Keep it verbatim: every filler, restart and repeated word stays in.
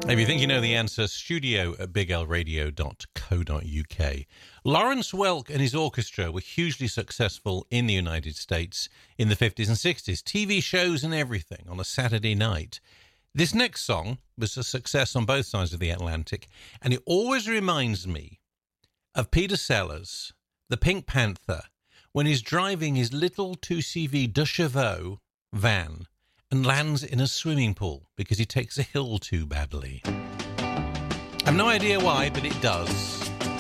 If you think you know the answer, studio at big l radio dot co dot u k. Lawrence Welk and his orchestra were hugely successful in the United States in the fifties and sixties, T V shows and everything on a Saturday night. This next song was a success on both sides of the Atlantic, and it always reminds me of Peter Sellers, the Pink Panther, when he's driving his little two C V De Chevaux van and lands in a swimming pool because he takes a hill too badly. I've no idea why, but it does.